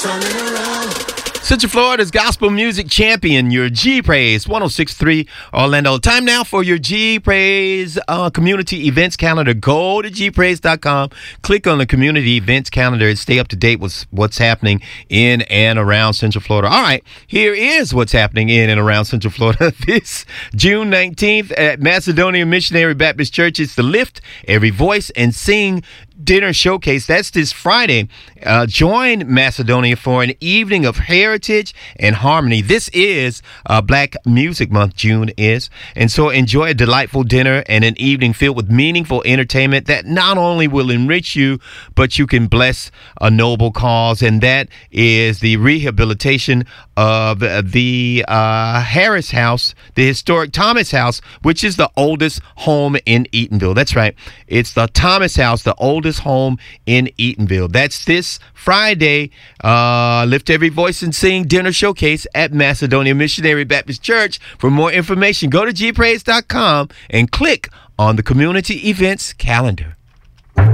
Central Florida's gospel music champion, your G Praise 106.3 Orlando. Time now for your G Praise community events calendar. Go to gpraise.com, click on the community events calendar, and stay up to date with what's happening in and around Central Florida. All right, here is what's happening in and around Central Florida this June 19th at Macedonia Missionary Baptist Church. It's the Lift Every Voice and Sing Dinner Showcase. That's this Friday. Join Macedonia for an evening of heritage and harmony. This is Black Music Month, June is. And so enjoy a delightful dinner and an evening filled with meaningful entertainment that not only will enrich you, but you can bless a noble cause. And that is the rehabilitation of the Harris House, the historic Thomas House, which is the oldest home in Eatonville. That's right. It's the Thomas House, the oldest home in Eatonville. That's this Friday. Lift Every Voice and Sing Dinner Showcase at Macedonia Missionary Baptist Church. For more information, go to gpraise.com and click on the community events calendar.